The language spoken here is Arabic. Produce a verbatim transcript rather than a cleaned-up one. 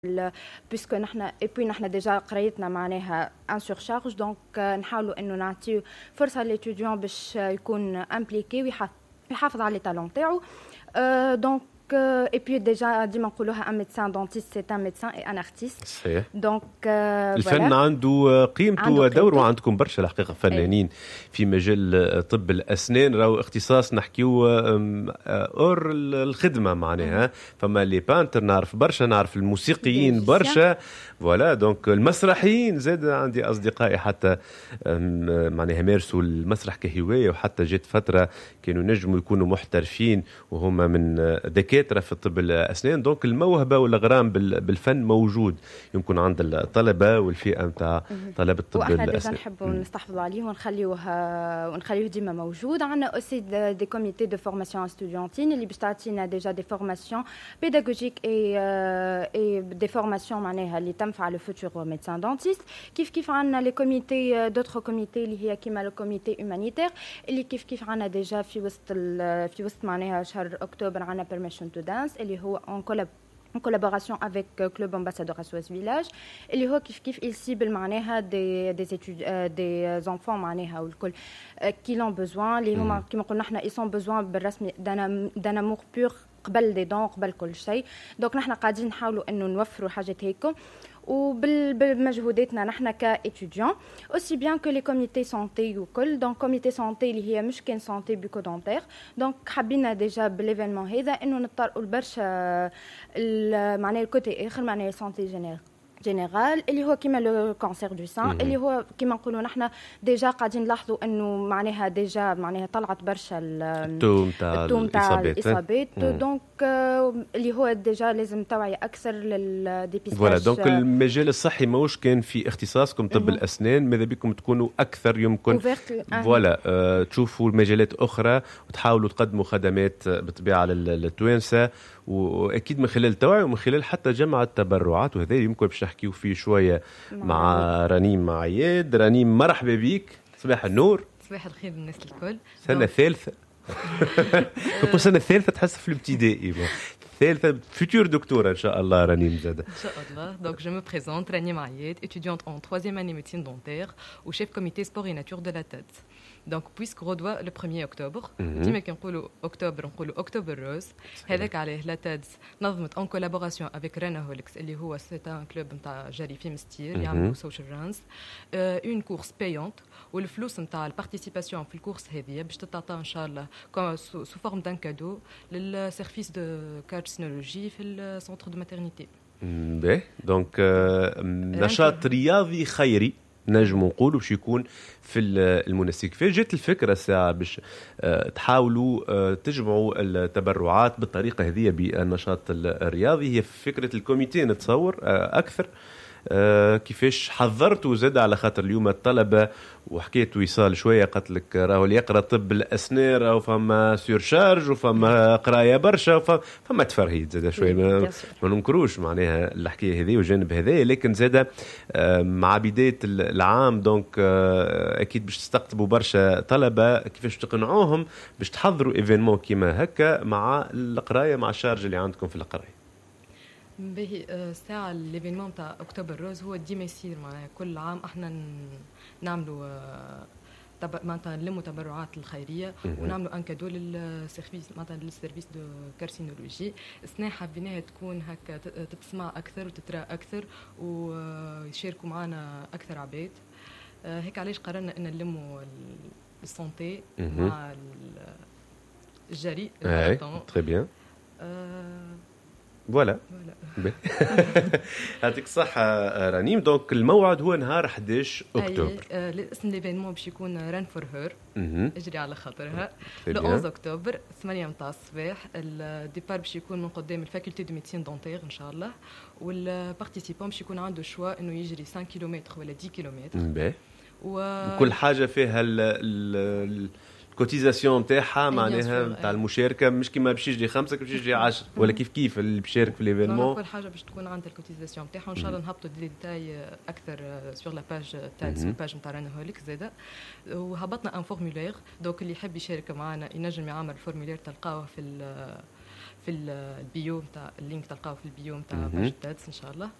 بيسكو نحن ايبوي نحن ديجا قرايتنا معناها ان سورشارج دونك نحاولوا انه نعطيو فرصه للاتيديون باش يكون امبليكي ويحافظ على لي تالون تاعو. دونك et puis déjà ديما نقولوها un médecin dentiste c'est un médecin et un artiste. صحيح. donc الفن voilà. عنده قيمته ودوره، وعندكم برشا الحقيقه فنانين في مجال طب الاسنان، راهو اختصاص نحكيو اور الخدمه معناها. فما لي بانتر نعرف برشا، نعرف الموسيقيين برشا فوالا. دونك المسرحيين زاد عندي اصدقائي حتى معناها مارسوا المسرح كهوايه، وحتى جت فتره كانوا نجموا يكونوا محترفين وهم من دكاتره في الطب الاسنان. دونك الموهبه والغرام بالفن موجود يمكن عند الطلبه والفئه نتاع طلبه الطب الاسنان. واحنا نحبوا نستحفظوا عليه ونخليوه ونخليوه ديما موجود. عندنا اوسي دي كوميتي دو فورماسيون ستوديونتين اللي باش تعطينا ديجا دي فورماسيون بيداغوجيك اي اي دي فورماسيون معناها اللي تنفع لو فوتور ميدسان دونتيست. كيف كيف عندنا لي كوميتي دوتر كوميتي اللي هي كيما لو كوميتي هومانيتير اللي كيف كيف عندنا ديجا في وسط في وسط معناها شهر اكتوبر عندنا permission to dance اللي هو en collab en collaboration avec Club Ambassadeur S O S Village اللي هو كيف كيف il cible معناها des des études des enfants معناها والكل qui l'ont besoin اللي هما كيما قلنا احنا ils ont besoin بالرسمي d'un amour pur قبل دي دون قبل كل شيء. دونك نحن قاعدين نحاولوا انه نوفروا حاجات هيك وبالمجهوداتنا نحن كإتيديون aussi bien que les comités santé وكل. دونك كوميتي سانتي اللي هي مش كان سانتي بيكو دونتير. دونك حبينا ديجا بالايفينمون هذا انه نطرقوا لبرشا معناها الكوتي اخر معناها سانتي جينيرال جينيرال اللي هو كيما لو كانسير دو سان اللي هو كيما نقولوا نحن ديجا قاعدين نلاحظوا انه معناها ديجا معناها طلعت برشا التوم تاع الاصابات. دونك اللي هو ديجا لازم توعيه اكثر للديبيستاج. فوالا. دونك المجال الصحي موش كان في اختصاصكم طب الاسنان، ماذا بكم تكونوا اكثر يمكن فوالا آه تشوفوا المجالات اخرى وتحاولوا تقدموا خدمات بالطبيعه للتوانسه، واكيد من خلال التوعيه ومن خلال حتى جمع التبرعات. وهذا يمكن باش نحكيو فيه شويه مع رنيم معياد. رنيم مرحبا بك، صباح النور. صباح الخير للناس الكل. سنه ثالثه نقول سنه ثالثه تحس في الابتدائي ثالثه فيتور دكتوره ان شاء الله. رنيم زاده ان شاء الله. دونك جو مو بريزونت رنيم معياد étudiante en troisième année médecine dentaire ou chef comité sport et nature de la tête. Donc puisque redouat le premier octobre ديما كنقولوا اكتوبر نقولوا اكتوبر روز. هذاك عليه لا تادز نظمت en collaboration avec Rana Holix اللي هو c'est un club نتاع جري في مستير يعملوا سوشيال رانز اون كورس بايونت. والفلوس نتاع البارتيسيباسيون في الكورس هذه باش تتعطى ان شاء الله سو فورم دان كادو للسيرفيس دو كارسينولوجي في السنتر دو ماترنيتي. باهي. دونك نشاط رياضي خيري نجم نقولوا باش يكون في المناسك. كيفاش جات الفكره ساعه باش تحاولوا تجمعوا التبرعات بالطريقه هذه بالنشاط الرياضي؟ هي فكره الكوميتي نتصور اكثر. كيفاش حضرتوا زاد على خاطر اليوم الطلبه وحكيت وصال شويه قالت لك راهو اللي يقرا طب الاسنان راهو فما سورشارج وفما قرايه برشا فما تفرهيد زاد شويه ما, ما ننكروش معناها الحكايه هذه والجانب هذا. لكن زاد مع بدايه العام دونك اكيد باش تستقطبوا برشا طلبه. كيفاش تقنعوهم باش تحضروا ايفينمون كيما هكا مع القرايه مع الشارج اللي عندكم في القرايه؟ باهي ساعة ليفينمون تاع اكتوبر روز هو ديما يصير معناها كل عام احنا نعملوا تب... معناتها نلموا تبرعات الخيريه ونعملوا ان كادو للسيرفيس معناتها للسيرفيس دو كارسينولوجي. السنه حابيناها تكون هكا تتسمع اكثر وتترى اكثر ويشاركوا معنا اكثر عباد. هيك علاش قررنا ان نلموا السونتي مع الجري. تري بيان. فوالا. يعطيك الصحة رنيم. دونك الموعد هو نهار أحد عشر أكتوبر. الاسم ليفينمون باش يكون ران فور هير اجري على خاطرها. لو أحد عشر أكتوبر ثمانية متاع الصباح. الديبار باش يكون من قدام الفاكولتي دو ميديسين دونتير ان شاء الله. والبارتيسيبون باش يكون عنده شوا انه يجري خمسة كيلومتر ولا عشرة كيلومتر. باهي. وكل حاجة فيها ال الكوتيزاسيون نتاعها معناها نتاع المشاركه مش كيما باش يجي خمسه باش يجي عشرة ولا كيف كيف اللي بيشارك في ليفينمون. كل حاجه باش تكون عند الكوتيزاسيون نتاعها وان شاء الله نهبطوا دي ديتاي اكثر سور لا باج تاع الباج نتاع رانا هوليك زاده. وهبطنا ان فورمولير دونك اللي يحب يشارك معنا ينجم يعمل الفورمولير تلقاوه في في البيو نتاع اللينك تلقاو في البيو نتاع باج تادس ان شاء الله.